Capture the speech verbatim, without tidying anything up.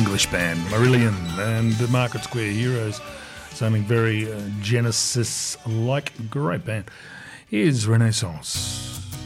English band, Marillion and the Market Square Heroes. Something very uh, Genesis-like. Great band. Here's Renaissance.